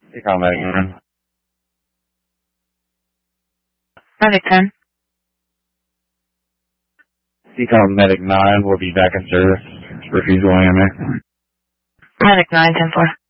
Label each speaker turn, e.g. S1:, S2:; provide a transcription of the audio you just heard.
S1: Seacom Medic 9.
S2: Medic 10.
S1: Seacom Medic 9 will be back in service. Refusal AMA.
S2: Medic 9, 10-4.